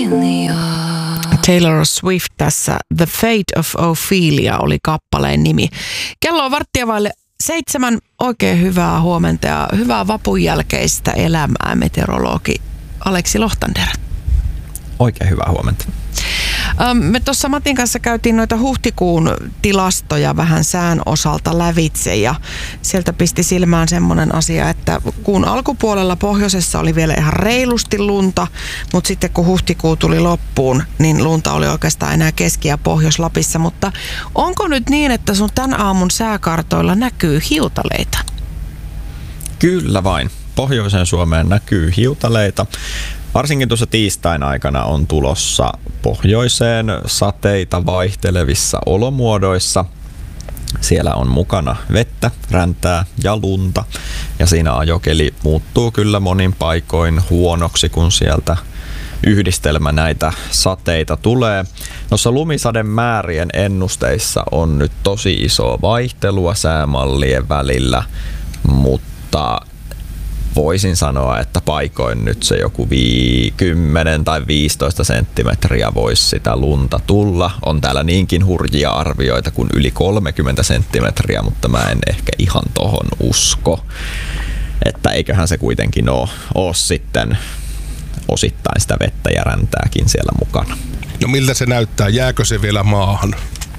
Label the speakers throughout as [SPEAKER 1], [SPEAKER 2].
[SPEAKER 1] Taylor Swift tässä. The Fate of Ophelia oli kappaleen nimi. Kello on 6:07. Oikein hyvää huomenta ja hyvää vapun jälkeistä elämää, meteorologi Aleksi Lohtander.
[SPEAKER 2] Oikein hyvää huomenta.
[SPEAKER 1] Me tuossa Matin kanssa käytiin noita huhtikuun tilastoja vähän sään osalta lävitse ja sieltä pisti silmään semmoinen asia, että kuun alkupuolella pohjoisessa oli vielä ihan reilusti lunta, mutta sitten kun huhtikuu tuli loppuun, niin lunta oli oikeastaan enää Keski- ja Pohjois-Lapissa. Mutta onko nyt niin, että sun tän aamun sääkartoilla näkyy hiutaleita?
[SPEAKER 2] Kyllä vain. Pohjoiseen Suomeen näkyy hiutaleita. Varsinkin tuossa tiistain aikana on tulossa pohjoiseen sateita vaihtelevissa olomuodoissa. Siellä on mukana vettä, räntää ja lunta. Ja siinä ajokeli muuttuu kyllä monin paikoin huonoksi, kun sieltä yhdistelmä näitä sateita tulee. Noissa lumisademäärien ennusteissa on nyt tosi isoa vaihtelua säämallien välillä, mutta voisin sanoa, että paikoin nyt se joku 10 tai 15 senttimetriä voisi sitä lunta tulla. On täällä niinkin hurjia arvioita kuin yli 30 senttimetriä, mutta mä en ehkä ihan tohon usko. Että eiköhän se kuitenkin ole sitten osittain sitä vettä ja räntääkin siellä mukana.
[SPEAKER 3] No miltä se näyttää? Jääkö se vielä maahan?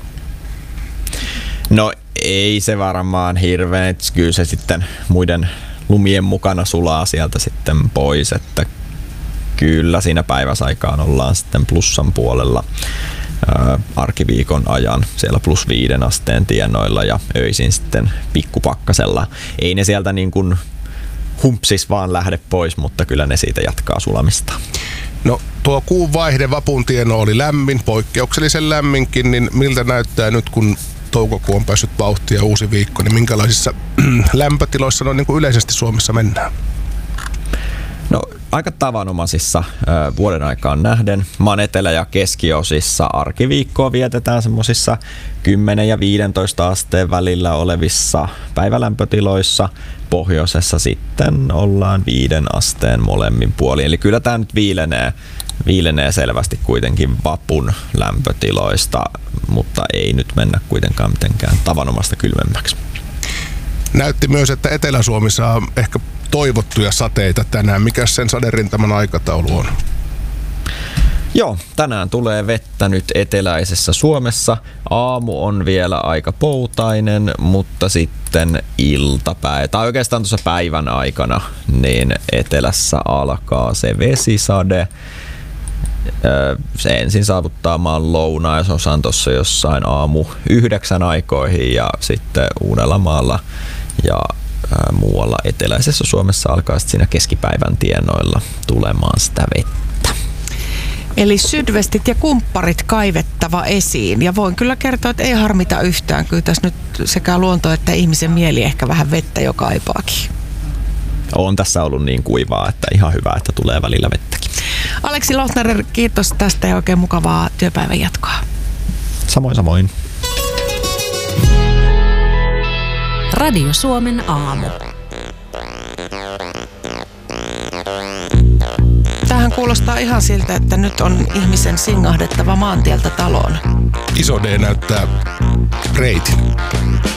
[SPEAKER 2] No ei se varmaan hirveän. Kyllä se sitten muiden lumien mukana sulaa sieltä sitten pois, että kyllä siinä päiväsaikaan ollaan sitten plussan puolella arkiviikon ajan siellä +5 asteen tienoilla ja öisin sitten pikkupakkasella. Ei ne sieltä niin kuin humpsis vaan lähde pois, mutta kyllä ne siitä jatkaa sulamista.
[SPEAKER 3] No tuo kuun vaihde vapun tieno oli lämmin, poikkeuksellisen lämminkin, niin miltä näyttää nyt kun toukokuu on päässyt vauhtiin ja uusi viikko, niin minkälaisissa lämpötiloissa noin niin kuin yleisesti Suomessa mennään?
[SPEAKER 2] No aika tavanomaisissa vuoden aikaan nähden. Maan etelä- ja keskiosissa arkiviikkoa vietetään semmoisissa 10 ja 15 asteen välillä olevissa päivälämpötiloissa. Pohjoisessa sitten ollaan 5 asteen molemmin puolin. Eli kyllä tämä nyt viilenee selvästi kuitenkin vapun lämpötiloista, mutta ei nyt mennä kuitenkaan mitenkään tavanomasta kylmemmäksi.
[SPEAKER 3] Näytti myös, että Etelä-Suomi saa ehkä toivottuja sateita tänään. Mikäs sen saderintaman aikataulu on?
[SPEAKER 2] Joo, tänään tulee vettä nyt eteläisessä Suomessa. Aamu on vielä aika poutainen, mutta sitten iltapäivä, tai oikeastaan tuossa päivän aikana, niin etelässä alkaa se vesisade. Se ensin saavuttaa maan lounaisosan tuossa jossain aamu 9 aikoihin ja sitten Uudellamaalla ja muualla eteläisessä Suomessa alkaa sitten siinä keskipäivän tienoilla tulemaan sitä vettä.
[SPEAKER 1] Eli sydvestit ja kumpparit kaivettava esiin. Ja voin kyllä kertoa, että ei harmita yhtään. Kyllä tässä nyt sekä luonto että ihmisen mieli ehkä vähän vettä jo kaipaakin.
[SPEAKER 2] On tässä ollut niin kuivaa, että ihan hyvä, että tulee välillä vettäkin.
[SPEAKER 1] Aleksi Lohtander, kiitos tästä ja oikein mukavaa työpäivän jatkoa.
[SPEAKER 2] Samoin.
[SPEAKER 4] Radio Suomen aamu.
[SPEAKER 1] Tämähän kuulostaa ihan siltä, että nyt on ihmisen singahdettava maantieltä taloon.
[SPEAKER 3] Iso D näyttää reitin.